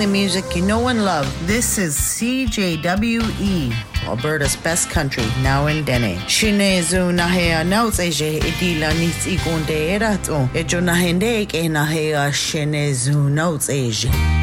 the music you know and love. This is CJWE, Alberta's best country, now in Dene. Shinezu nahea nauts eje edila nits igonde erato. Ejo nahende ke nahea shinezu nauts eje.